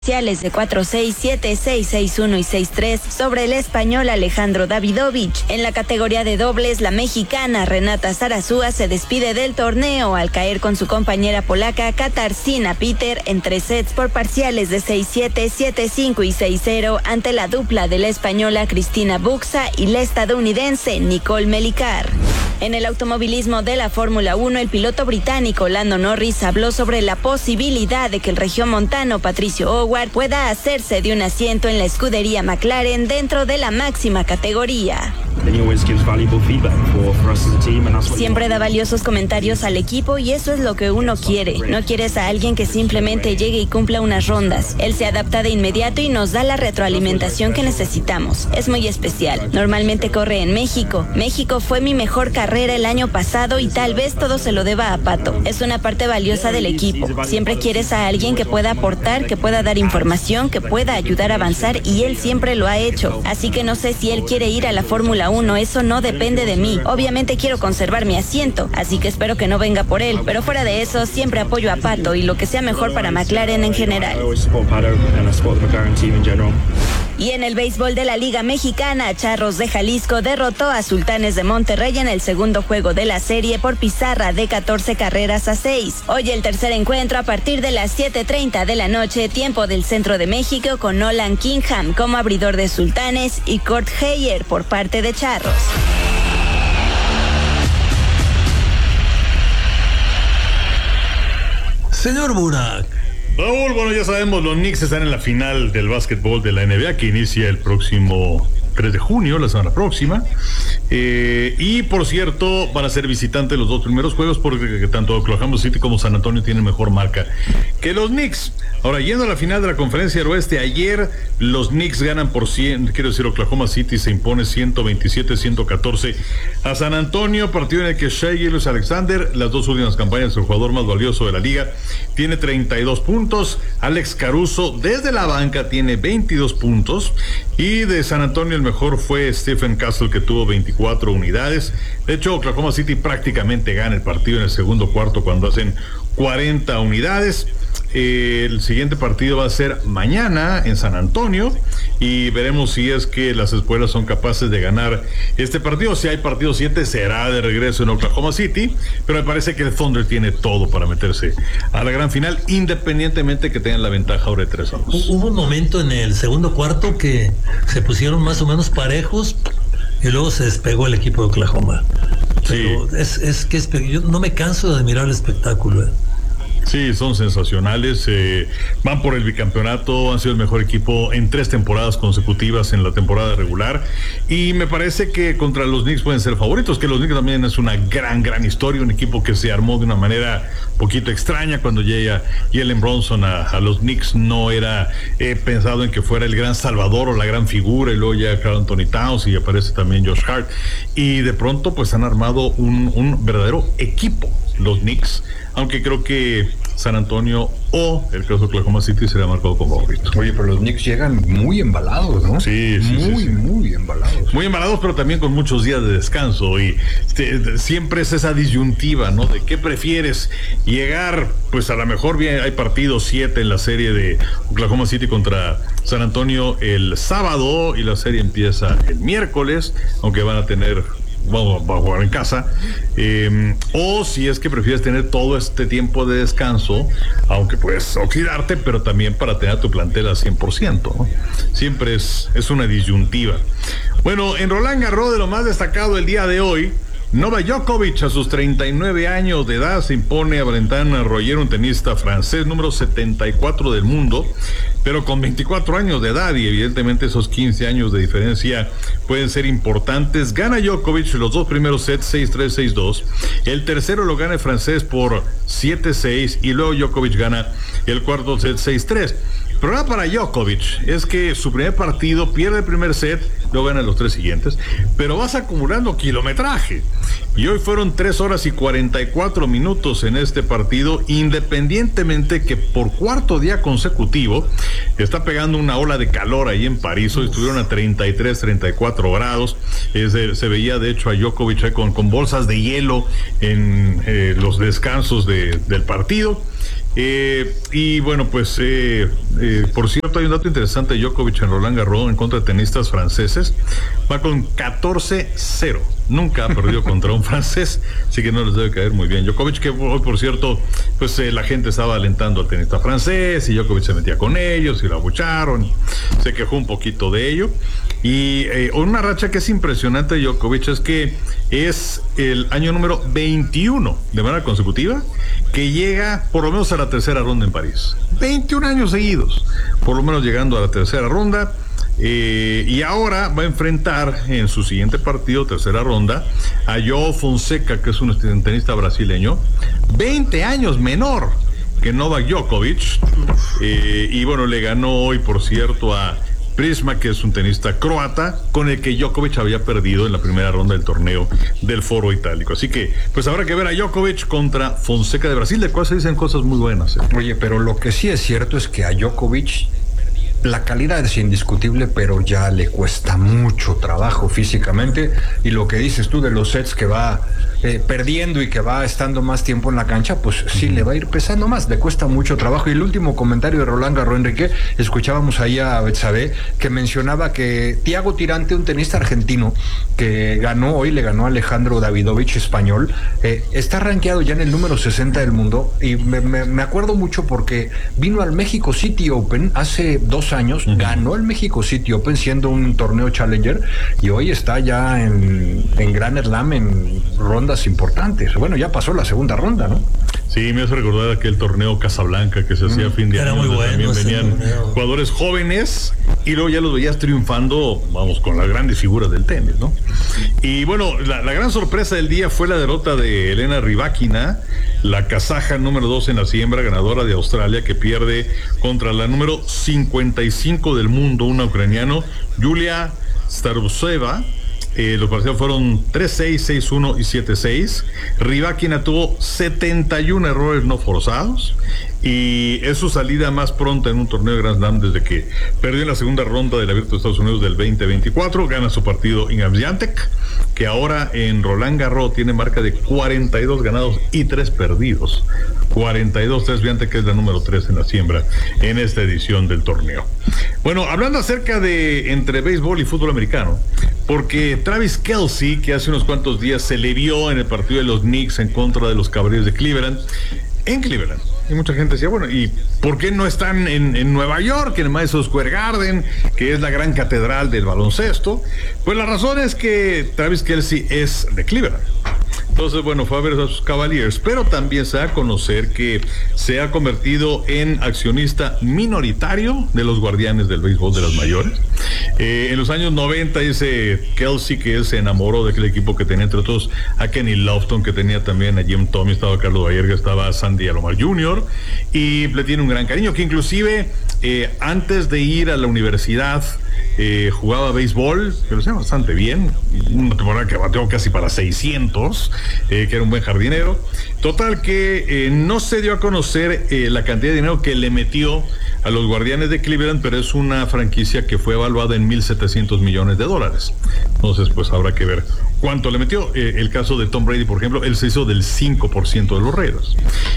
De 4-6, 7-6, 6-1 y 6-3 sobre el español Alejandro Davidovich. En la categoría de dobles, la mexicana Renata Zarazúa se despide del torneo al caer con su compañera polaca Katarzyna Peter en 3 sets por parciales de 6-7, 7-5 y 6-0 ante la dupla de la española Cristina Buxa y la estadounidense Nicole Melichar. En el automovilismo de la Fórmula 1, el piloto británico Lando Norris habló sobre la posibilidad de que el regiomontano Patricio Howard pueda hacerse de un asiento en la escudería McLaren dentro de la máxima categoría. Siempre da valiosos comentarios al equipo y eso es lo que uno quiere. No quieres a alguien que simplemente llegue y cumpla unas rondas. Él se adapta de inmediato y nos da la retroalimentación que necesitamos. Es muy especial. Normalmente corre en México. México fue mi mejor carrera el año pasado y tal vez todo se lo deba a Pato. Es una parte valiosa del equipo. Siempre quieres a alguien que pueda aportar, que pueda dar información, que pueda ayudar a avanzar y él siempre lo ha hecho. Así que no sé si él quiere ir a la Fórmula 1, eso no depende de mí. Obviamente quiero conservar mi asiento, así que espero que no venga por él, pero fuera de eso siempre apoyo a Pato y lo que sea mejor para McLaren en general. Y en el béisbol de la Liga Mexicana, Charros de Jalisco derrotó a Sultanes de Monterrey en el segundo juego de la serie por pizarra de 14-6. Hoy el tercer encuentro a partir de las 7:30 de la noche, tiempo del centro de México, con Nolan Kingham como abridor de Sultanes y Kurt Heyer por parte de Charros. Señor Burak. Raúl, bueno, ya sabemos, los Knicks están en la final del básquetbol de la NBA que inicia el próximo 3 de junio, la semana próxima. Y por cierto, van a ser visitantes los dos primeros juegos porque tanto Oklahoma City como San Antonio tienen mejor marca que los Knicks. Ahora, yendo a la final de la Conferencia del Oeste, ayer los Knicks ganan por 100, quiero decir, Oklahoma City se impone 127-114 a San Antonio, partido en el que Shai Gilgeous-Alexander, las dos últimas campañas, el jugador más valioso de la liga, tiene 32 puntos. Alex Caruso desde la banca tiene 22 puntos. Y de San Antonio el mejor fue Stephen Castle, que tuvo 24 unidades. De hecho, Oklahoma City prácticamente gana el partido en el segundo cuarto cuando hacen 40 unidades. El siguiente partido va a ser mañana en San Antonio y veremos si es que las escuelas son capaces de ganar este partido. Si hay partido 7 será de regreso en Oklahoma City, pero me parece que el Thunder tiene todo para meterse a la gran final, independientemente que tengan la ventaja ahora de 3-2. Hubo un momento en el segundo cuarto que se pusieron más o menos parejos y luego se despegó el equipo de Oklahoma. Pero sí. Yo no me canso de admirar el espectáculo. Sí, son sensacionales, van por el bicampeonato, han sido el mejor equipo en 3 temporadas consecutivas en la temporada regular y me parece que contra los Knicks pueden ser favoritos, que los Knicks también es una gran historia, un equipo que se armó de una manera poquito extraña cuando llega Jalen Brunson a los Knicks. No era pensado en que fuera el gran salvador o la gran figura, y luego llega Karl Anthony Towns y aparece también Josh Hart y de pronto pues han armado un verdadero equipo los Knicks, aunque creo que San Antonio o el caso de Oklahoma City será marcado como favorito. Oye, pero los Knicks llegan muy embalados, ¿no? Sí. Muy embalados. Muy embalados, pero también con muchos días de descanso y siempre es esa disyuntiva, ¿no? De qué prefieres llegar, pues a lo mejor bien hay partido 7 en la serie de Oklahoma City contra San Antonio el sábado y la serie empieza el miércoles, aunque van a tener... vamos a jugar en casa, o si es que prefieres tener todo este tiempo de descanso, aunque puedes oxidarte, pero también para tener a tu plantel al 100%, ¿no? Siempre es una disyuntiva. Bueno, en Roland Garros, de lo más destacado el día de hoy, Novak Djokovic a sus 39 años de edad se impone a Brendan Royer, un tenista francés número 74 del mundo, pero con 24 años de edad, y evidentemente esos 15 años de diferencia pueden ser importantes. Gana Djokovic los dos primeros sets 6-3, 6-2, el tercero lo gana el francés por 7-6 y luego Djokovic gana el cuarto set 6-3. El problema para Djokovic es que su primer partido pierde el primer set, luego gana los 3 siguientes, pero vas acumulando kilometraje. Y hoy fueron 3 horas y 44 minutos en este partido, independientemente que por cuarto día consecutivo está pegando una ola de calor ahí en París. Hoy estuvieron a 33, 34 grados. Se veía de hecho a Djokovic con bolsas de hielo en los descansos del partido. Y bueno, pues por cierto, hay un dato interesante de Djokovic en Roland Garros en contra de tenistas franceses. Va con 14-0. Nunca ha perdido contra un francés, así que no les debe caer muy bien. Djokovic, que hoy, por cierto, pues la gente estaba alentando al tenista francés y Djokovic se metía con ellos y lo abucharon. Se quejó un poquito de ello. Y una racha que es impresionante de Djokovic es que es el año número 21 de manera consecutiva que llega por lo menos a la tercera ronda en París. 21 años seguidos, por lo menos llegando a la tercera ronda. Y ahora va a enfrentar en su siguiente partido, tercera ronda, a João Fonseca, que es un tenista brasileño, 20 años menor que Novak Djokovic. Y bueno, le ganó hoy, por cierto, a Prisma, que es un tenista croata, con el que Djokovic había perdido en la primera ronda del torneo del Foro Itálico. Así que, pues habrá que ver a Djokovic contra Fonseca de Brasil, de cual se dicen cosas muy buenas. Oye, pero lo que sí es cierto es que a Djokovic la calidad es indiscutible, pero ya le cuesta mucho trabajo físicamente. Y lo que dices tú de los sets que va perdiendo y que va estando más tiempo en la cancha, pues sí le va a ir pesando más, le cuesta mucho trabajo. Y el último comentario de Roland Garros, Enrique, escuchábamos ahí a Betsabe, que mencionaba que Thiago Tirante, un tenista argentino que ganó hoy, le ganó a Alejandro Davidovich, español, está rankeado ya en el número 60 del mundo. Y me acuerdo mucho porque vino al México City Open hace 2 años, ganó el México City Open siendo un torneo Challenger, y hoy está ya en Grand Slam, en rondas importantes. Bueno, ya pasó la segunda ronda, ¿no? Sí, me hace recordar aquel torneo Casablanca que se hacía a fin de año. Era muy bueno. También venían jugadores jóvenes y luego ya los veías triunfando, vamos, con las grandes figuras del tenis, ¿no? Y bueno, la gran sorpresa del día fue la derrota de Elena Rybakina, la kazaja número 2 en la siembra, ganadora de Australia, que pierde contra la número 55 del mundo, una ucraniana, Yulia Staruseva. Los partidos fueron 3-6, 6-1 y 7-6. Rybakina tuvo 71 errores no forzados y es su salida más pronta en un torneo de Grand Slam desde que perdió en la segunda ronda del Abierto de Estados Unidos del 2024. Gana su partido Iga Swiatek, que ahora en Roland Garros tiene marca de 42 ganados y 3 perdidos. 42-3, Swiatek, que es la número 3 en la siembra en esta edición del torneo. Bueno, hablando acerca de entre béisbol y fútbol americano, porque Travis Kelce, que hace unos cuantos días se le vio en el partido de los Knicks en contra de los Cavaliers de Cleveland, en Cleveland, y mucha gente decía, bueno, ¿y por qué no están en Nueva York, en el Madison Square Garden, que es la gran catedral del baloncesto? Pues la razón es que Travis Kelce es de Cleveland. Entonces, bueno, fue a ver a sus Cavaliers, pero también se da a conocer que se ha convertido en accionista minoritario de los Guardianes del Béisbol de las mayores. En los años 90 dice Kelce que él se enamoró de aquel equipo que tenía entre otros a Kenny Lofton, que tenía también a Jim Thome, estaba Carlos Baerga, estaba Sandy Alomar Jr., y le tiene un gran cariño, que inclusive antes de ir a la universidad jugaba béisbol, que lo hacía bastante bien, una temporada que bateó casi para 600, que era un buen jardinero. Total que no se dio a conocer la cantidad de dinero que le metió a los Guardianes de Cleveland, pero es una franquicia que fue evaluada en $1,700 millones. Entonces, pues habrá que ver cuánto le metió. El caso de Tom Brady, por ejemplo, él se hizo del 5% de los Raiders.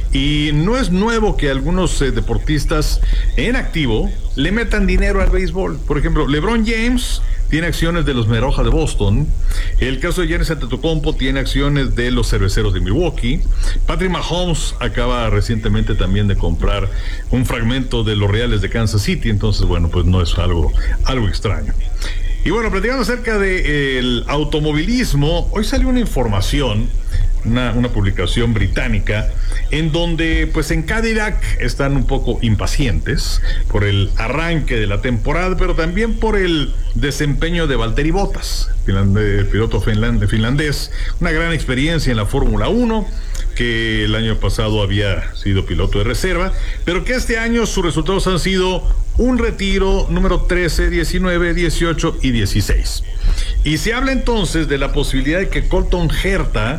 Y no es nuevo que algunos deportistas en activo le metan dinero al béisbol. Por ejemplo, LeBron James tiene acciones de los Medias Rojas de Boston. El caso de Giannis Antetokounmpo tiene acciones de los Cerveceros de Milwaukee. Patrick Mahomes acaba recientemente también de comprar un fragmento de los Reales de Kansas City. Entonces, bueno, pues no es algo extraño. Y bueno, platicando acerca del automovilismo, hoy salió una información, una publicación británica, en donde pues en Cadillac están un poco impacientes por el arranque de la temporada, pero también por el desempeño de Valtteri Bottas, piloto finlandés, una gran experiencia en la Fórmula 1, que el año pasado había sido piloto de reserva, pero que este año sus resultados han sido un retiro número 13, 19, 18 y 16. Y se habla entonces de la posibilidad de que Colton Herta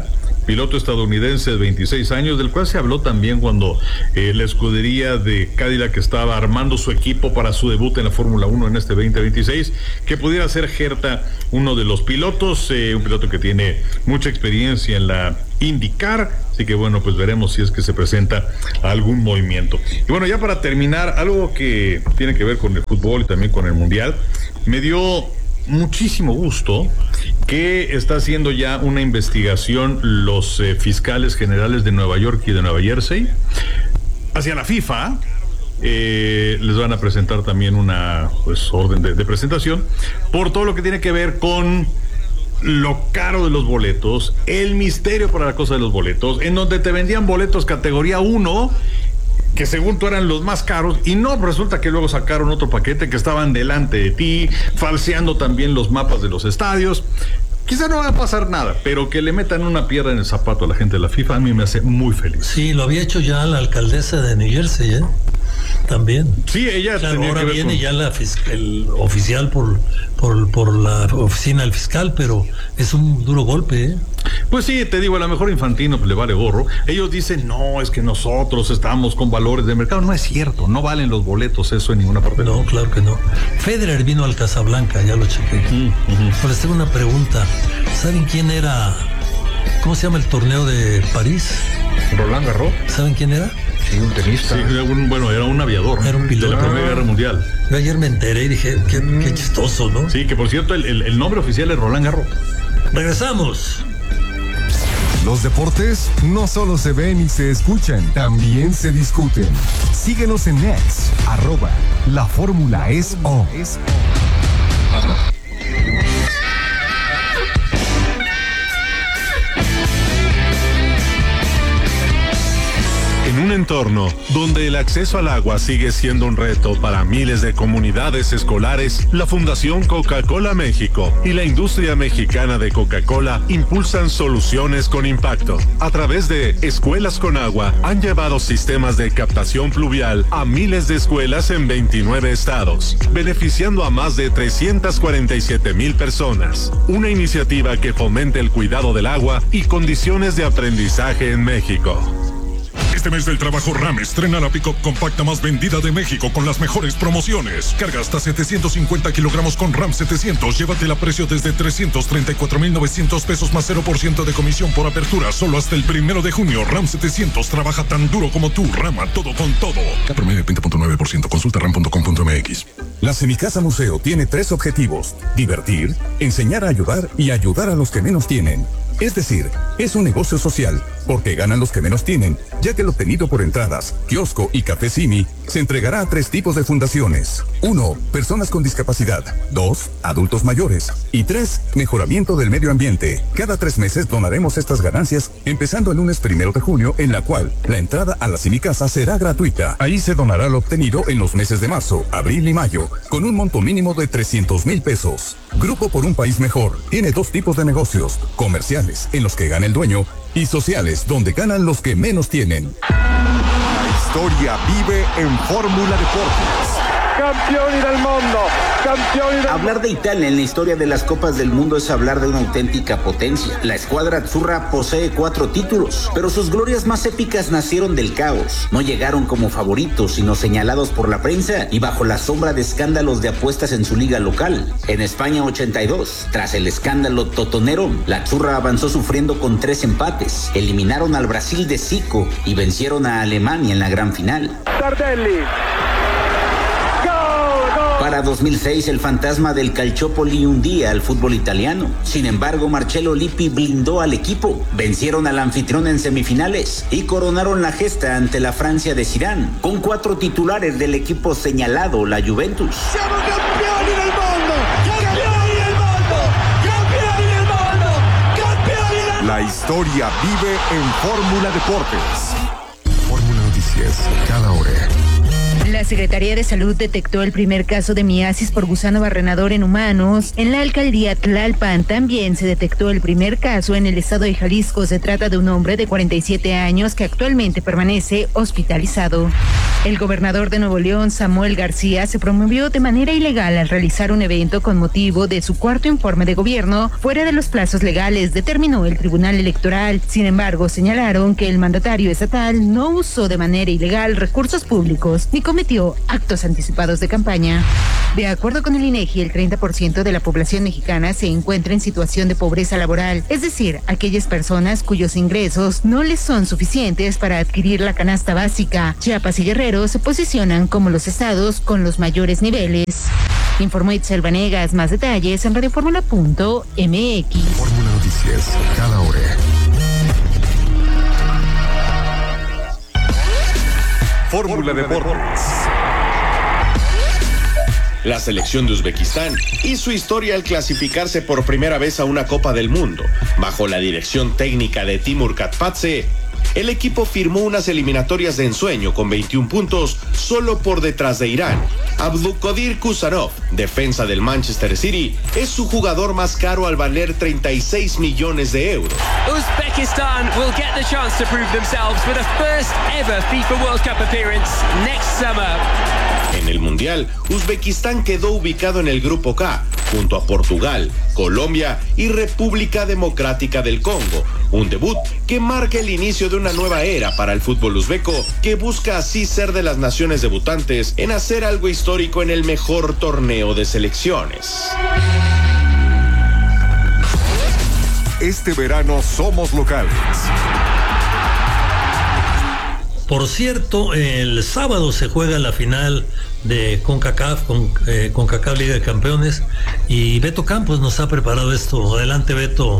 piloto estadounidense de 26 años, del cual se habló también cuando la escudería de Cadillac estaba armando su equipo para su debut en la Fórmula 1 en este 2026, que pudiera ser Herta uno de los pilotos, un piloto que tiene mucha experiencia en la IndyCar, así que bueno, pues veremos si es que se presenta algún movimiento. Y bueno, ya para terminar, algo que tiene que ver con el fútbol y también con el Mundial, me dio muchísimo gusto que está haciendo ya una investigación los fiscales generales de Nueva York y de Nueva Jersey hacia la FIFA. Les van a presentar también una orden de presentación por todo lo que tiene que ver con lo caro de los boletos, el misterio para la cosa de los boletos, en donde te vendían boletos categoría 1 que según tú eran los más caros, y no, resulta que luego sacaron otro paquete que estaban delante de ti, falseando también los mapas de los estadios. Quizá no va a pasar nada, pero que le metan una piedra en el zapato a la gente de la FIFA a mí me hace muy feliz. Sí, lo había hecho ya la alcaldesa de New Jersey, también. Sí, ella claro, tenía ahora que ver viene con... ya el oficial por la oficina del fiscal, pero es un duro golpe, Pues sí, te digo, a lo mejor Infantino le vale gorro. Ellos dicen, no, es que nosotros estamos con valores de mercado. No es cierto, no valen los boletos eso en ninguna parte. No, claro que no. Federer vino al Casablanca, ya lo chequé. Pero les tengo una pregunta. ¿Saben quién era? ¿Cómo se llama el torneo de París? Roland Garros. ¿Saben quién era? Sí, un tenista. Sí, era un aviador. Era un piloto. De la Primera Guerra Mundial. Yo ayer me enteré y dije, qué chistoso, ¿no? Sí, que por cierto, el nombre oficial es Roland Garros. Regresamos. Los deportes no solo se ven y se escuchan, también se discuten. Síguenos en X, @La Fórmula es O. En un entorno donde el acceso al agua sigue siendo un reto para miles de comunidades escolares, la Fundación Coca-Cola México y la industria mexicana de Coca-Cola impulsan soluciones con impacto. A través de Escuelas con Agua, han llevado sistemas de captación pluvial a miles de escuelas en 29 estados, beneficiando a más de 347,000 personas. Una iniciativa que fomente el cuidado del agua y condiciones de aprendizaje en México. Este mes del trabajo RAM estrena la pick-up compacta más vendida de México con las mejores promociones. Carga hasta 750 kilogramos con RAM 700. Llévatela a precio desde 334,900 pesos más 0% de comisión por apertura. Solo hasta el 1 de junio. RAM 700 trabaja tan duro como tú. RAM a todo con todo. Promedio de 20.9%. Consulta ram.com.mx. La Semicasa Museo tiene 3 objetivos: divertir, enseñar a ayudar y ayudar a los que menos tienen. Es decir, es un negocio social, porque ganan los que menos tienen, ya que el obtenido por entradas, kiosco y café Simi se entregará a 3 tipos de fundaciones. 1. Personas con discapacidad. 2. Adultos mayores. Y 3. Mejoramiento del medio ambiente. Cada 3 meses donaremos estas ganancias, empezando el lunes 1 de junio, en la cual la entrada a la Semicasa será gratuita. Ahí se donará lo obtenido en los meses de marzo, abril y mayo, con un monto mínimo de 300,000 pesos. Grupo por un País Mejor tiene 2 tipos de negocios: comerciales, en los que gana el dueño, y sociales, donde ganan los que menos tienen. La historia vive en Fórmula Deportes. Campioni del mundo, campioni del... Hablar de Italia en la historia de las Copas del Mundo es hablar de una auténtica potencia. La escuadra azzurra posee 4 títulos, pero sus glorias más épicas nacieron del caos. No llegaron como favoritos, sino señalados por la prensa y bajo la sombra de escándalos de apuestas en su liga local. En España 82, tras el escándalo totonero, la azzurra avanzó sufriendo con 3 empates. Eliminaron al Brasil de Zico y vencieron a Alemania en la gran final. Tardelli. Para 2006, el fantasma del Calciopoli hundía al fútbol italiano. Sin embargo, Marcello Lippi blindó al equipo. Vencieron al anfitrión en semifinales y coronaron la gesta ante la Francia de Zidane, con 4 titulares del equipo señalado, la Juventus. ¡Siamo campioni del mundo! ¡Campioni del mundo! ¡Campioni del mundo! ¡Campioni del mundo! La historia vive en Fórmula Deportes. Fórmula Noticias, cada hora. La Secretaría de Salud detectó el primer caso de miasis por gusano barrenador en humanos. En la alcaldía Tlalpan también se detectó el primer caso en el estado de Jalisco. Se trata de un hombre de 47 años que actualmente permanece hospitalizado. El gobernador de Nuevo León, Samuel García, se promovió de manera ilegal al realizar un evento con motivo de su cuarto informe de gobierno fuera de los plazos legales, determinó el Tribunal Electoral. Sin embargo, señalaron que el mandatario estatal no usó de manera ilegal recursos públicos ni cometió actos anticipados de campaña. De acuerdo con el INEGI, el 30% de la población mexicana se encuentra en situación de pobreza laboral, es decir, aquellas personas cuyos ingresos no les son suficientes para adquirir la canasta básica. Chiapas y Guerrero se posicionan como los estados con los mayores niveles. Informó Itzel Vanegas. Más detalles en radioformula.mx. Fórmula Noticias, cada hora. Fórmula Deportes. La selección de Uzbekistán hizo historia al clasificarse por primera vez a una Copa del Mundo. Bajo la dirección técnica de Timur Katpadze, el equipo firmó unas eliminatorias de ensueño con 21 puntos, solo por detrás de Irán. Abdulkadir Kuzanov, defensa del Manchester City, es su jugador más caro al valer 36 millones de euros. Uzbekistan will get the chance to prove themselves for the first ever FIFA World Cup appearance next summer. En el Mundial, Uzbekistán quedó ubicado en el Grupo K, junto a Portugal, Colombia y República Democrática del Congo. Un debut que marca el inicio de una nueva era para el fútbol uzbeco, que busca así ser de las naciones debutantes en hacer algo histórico en el mejor torneo de selecciones. Este verano somos locales. Por cierto, el sábado se juega la final de CONCACAF, CONCACAF Liga de Campeones, y Beto Campos nos ha preparado esto. Adelante, Beto.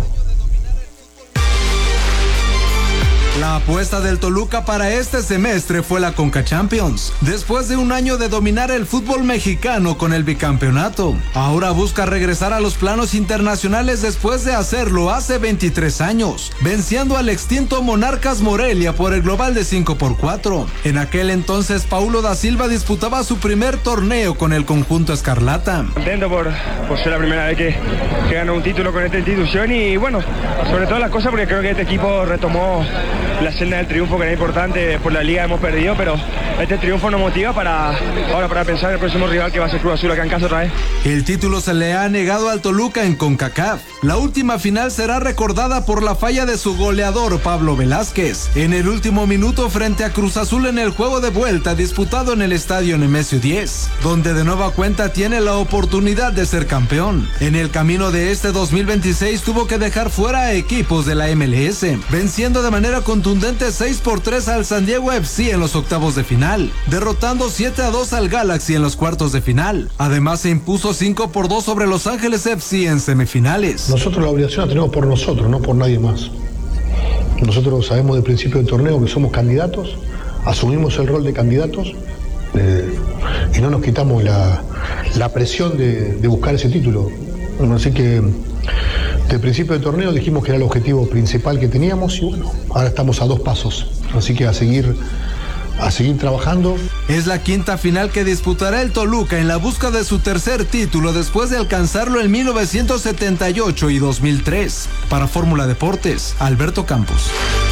La apuesta del Toluca para este semestre fue la Conca Champions. Después de un año de dominar el fútbol mexicano con el bicampeonato, ahora busca regresar a los planos internacionales después de hacerlo hace 23 años, venciendo al extinto Monarcas Morelia por el global de 5-4. En aquel entonces, Paulo da Silva disputaba su primer torneo con el conjunto escarlata. Contento por ser la primera vez que gano un título con esta institución y bueno, sobre todo las cosas porque creo que este equipo retomó la senda del triunfo, que era importante. Por la liga hemos perdido, pero este triunfo nos motiva para pensar en el próximo rival, que va a ser Cruz Azul acá en casa otra vez. El título se le ha negado al Toluca en CONCACAF. La última final será recordada por la falla de su goleador Pablo Velázquez en el último minuto frente a Cruz Azul en el juego de vuelta disputado en el estadio Nemesio 10, donde de nueva cuenta tiene la oportunidad de ser campeón. En el camino de este 2026 tuvo que dejar fuera a equipos de la MLS, venciendo de manera contundente 6-3 al San Diego FC en los octavos de final, derrotando 7-2 al Galaxy en los cuartos de final. Además se impuso 5-2 sobre Los Ángeles FC en semifinales. Nosotros la obligación la tenemos por nosotros, no por nadie más. Nosotros sabemos del principio del torneo que somos candidatos, asumimos el rol de candidatos y no nos quitamos la presión de buscar ese título. Así que del principio del torneo dijimos que era el objetivo principal que teníamos y bueno, ahora estamos a 2 pasos, así que a seguir trabajando. Es la quinta final que disputará el Toluca en la busca de su tercer título después de alcanzarlo en 1978 y 2003. Para Fórmula Deportes, Alberto Campos.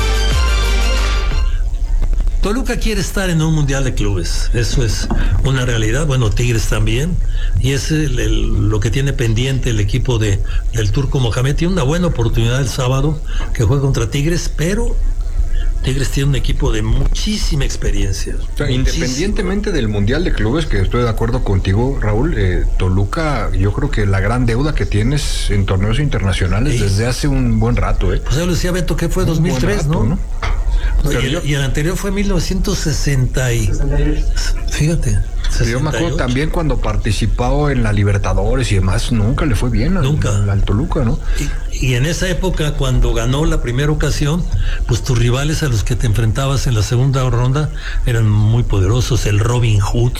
Toluca quiere estar en un mundial de clubes, eso es una realidad. Bueno, Tigres también, y es lo que tiene pendiente el equipo del Turco Mohamed. Tiene una buena oportunidad el sábado que juega contra Tigres, pero Tigres tiene un equipo de muchísima experiencia. O sea, independientemente del mundial de clubes, que estoy de acuerdo contigo, Raúl, Toluca, yo creo que la gran deuda que tienes en torneos internacionales desde hace un buen rato. Pues ya lo decía Beto, que fue 2003, rato, ¿no? Y el anterior fue 1960 y... Fíjate. 68. Yo me acuerdo también cuando participó en la Libertadores y demás, nunca le fue bien al Toluca, ¿no? Y en esa época, cuando ganó la primera ocasión, pues tus rivales a los que te enfrentabas en la segunda ronda eran muy poderosos. El Robin Hood.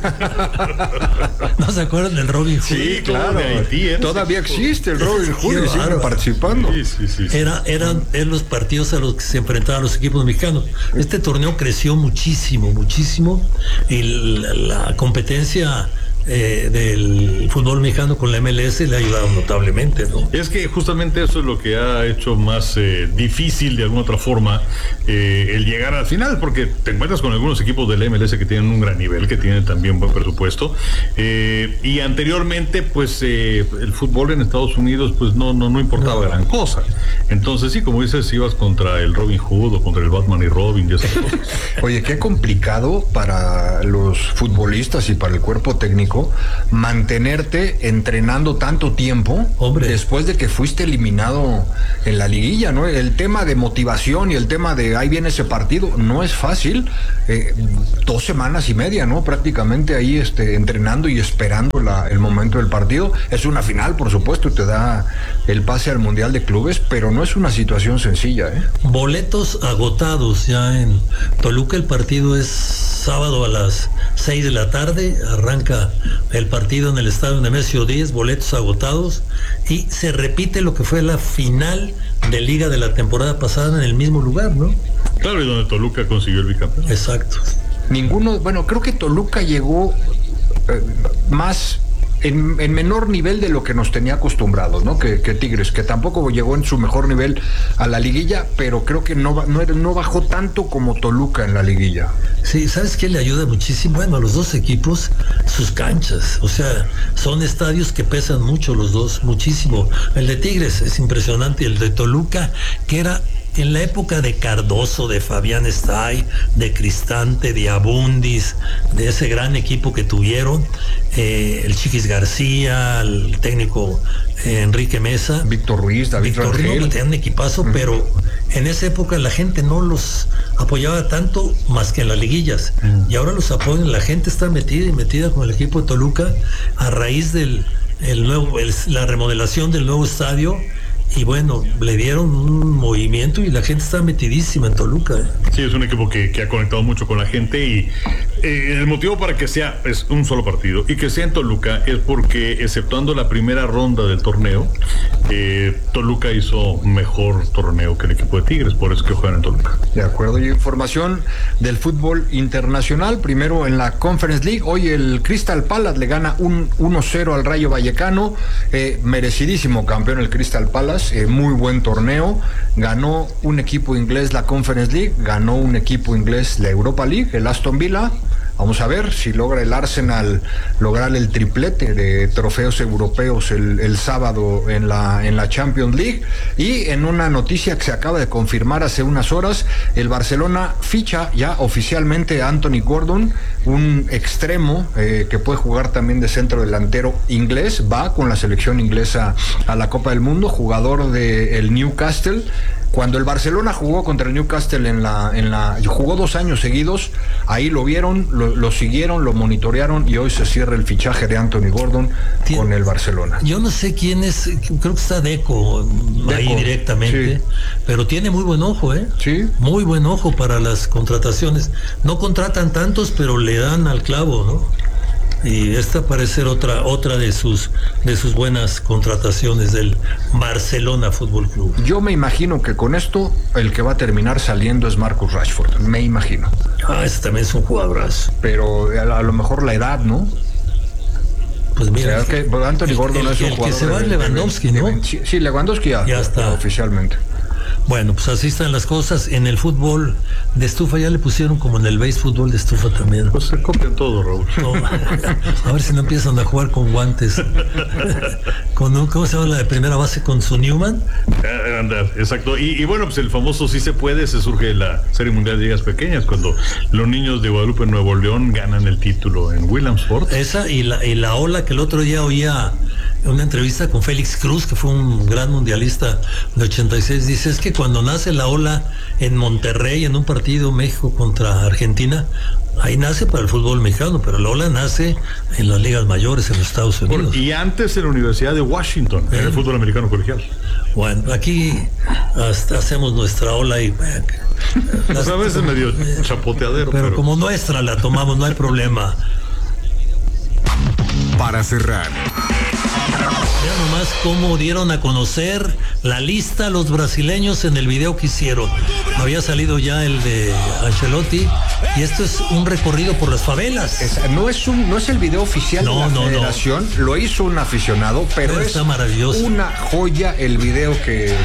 ¿No se acuerdan del Robin Hood? Sí, claro. Todavía existe el Robin Hood y siguen participando. Sí. Eran los partidos a los que se enfrentaban los equipos mexicanos. Este torneo creció muchísimo. Y la competencia del fútbol mexicano con la MLS le ha ayudado notablemente, ¿no? Es que justamente eso es lo que ha hecho más difícil de alguna otra forma el llegar al final, porque te encuentras con algunos equipos del MLS que tienen un gran nivel, que tienen también buen presupuesto, y anteriormente pues el fútbol en Estados Unidos pues no importaba gran cosa. Entonces sí, como dices, ibas contra el Robin Hood o contra el Batman y Robin y esas cosas. Oye, qué complicado para los futbolistas y para el cuerpo técnico mantenerte entrenando tanto tiempo, hombre, después de que fuiste eliminado en la liguilla, ¿no? El tema de motivación y el tema de ahí viene ese partido no es fácil. 2 semanas y media, ¿no? Prácticamente ahí entrenando y esperando el momento del partido. Es una final, por supuesto, te da el pase al Mundial de Clubes, pero no es una situación sencilla, ¿eh? Boletos agotados ya en Toluca. El partido es sábado a las 6 de la tarde, arranca el partido en el estadio Nemesio 10, boletos agotados, y se repite lo que fue la final de Liga de la temporada pasada en el mismo lugar, ¿no? Claro, y donde Toluca consiguió el bicampeonato. Exacto. Creo que Toluca llegó más en menor nivel de lo que nos tenía acostumbrados, ¿no? Que Tigres, que tampoco llegó en su mejor nivel a la liguilla, pero creo que no bajó tanto como Toluca en la liguilla. Sí, ¿sabes qué le ayuda muchísimo? Bueno, a los dos equipos, sus canchas. O sea, son estadios que pesan mucho los dos, muchísimo. El de Tigres es impresionante, y el de Toluca, que era en la época de Cardoso, de Fabián Stay, de Cristante, de Abundis, de ese gran equipo que tuvieron, el Chiquis García, el técnico Enrique Mesa, Víctor Ruiz, David Rangel, tenían un equipazo, pero en esa época la gente no los apoyaba tanto más que en las liguillas, y ahora los apoyan, la gente está metida con el equipo de Toluca a raíz del la remodelación del nuevo estadio. Y bueno, le dieron un movimiento y la gente está metidísima en Toluca. Sí, es un equipo que ha conectado mucho con la gente, y el motivo para que sea es un solo partido y que sea en Toluca es porque, exceptuando la primera ronda del torneo, Toluca hizo mejor torneo que el equipo de Tigres, por eso que juegan en Toluca. De acuerdo. Y información del fútbol internacional, primero en la Conference League, hoy el Crystal Palace le gana 1-0 al Rayo Vallecano, merecidísimo campeón el Crystal Palace. Muy buen torneo, ganó un equipo inglés la Conference League, ganó un equipo inglés la Europa League, el Aston Villa. Vamos a ver si logra el Arsenal lograr el triplete de trofeos europeos el sábado en la Champions League. Y en una noticia que se acaba de confirmar hace unas horas, el Barcelona ficha ya oficialmente a Anthony Gordon, un extremo que puede jugar también de centro delantero inglés, va con la selección inglesa a la Copa del Mundo, jugador del Newcastle. Cuando el Barcelona jugó contra el Newcastle jugó 2 años seguidos, ahí lo vieron, lo siguieron, lo monitorearon, y hoy se cierra el fichaje de Anthony Gordon con el Barcelona. Yo no sé quién es, creo que está Deco ahí directamente, sí, pero tiene muy buen ojo, Sí. Muy buen ojo para las contrataciones. No contratan tantos, pero le dan al clavo, ¿no? Y esta parece ser otra de sus buenas contrataciones del Barcelona Fútbol Club. Yo me imagino que con esto el que va a terminar saliendo es Marcus Rashford, me imagino. Ese también es un jugadorazo. Pero a lo mejor la edad, ¿no? Pues mira, o sea, que Anthony Gordon es un jugador. Que se va Lewandowski, ¿no? Sí, Lewandowski ya está oficialmente. Bueno, pues así están las cosas. En el fútbol de estufa ya le pusieron como en el béisbol de estufa también. Pues se copian todo, Raúl. No, a ver si no empiezan a jugar con guantes. ¿Cómo se llama la de primera base con su Newman? Exacto. Y bueno, pues el famoso sí se puede, se surge la Serie Mundial de Ligas Pequeñas, cuando los niños de Guadalupe, Nuevo León, ganan el título en Williamsport. Esa y la ola que el otro día oía una entrevista con Félix Cruz, que fue un gran mundialista de 86, dice, es que cuando nace la ola en Monterrey, en un partido México contra Argentina, ahí nace para el fútbol mexicano, pero la ola nace en las ligas mayores en los Estados Unidos. Y antes en la Universidad de Washington, en el fútbol americano colegial. Bueno, aquí hasta hacemos nuestra ola y... Pues a veces medio chapoteadero. Pero como nuestra la tomamos, no hay problema. Para cerrar, Vean nomás cómo dieron a conocer la lista a los brasileños en el video que hicieron. Había salido ya el de Ancelotti y esto es un recorrido por las favelas. No es el video oficial de la federación, lo hizo un aficionado, pero está es maravilloso. Una joya el video que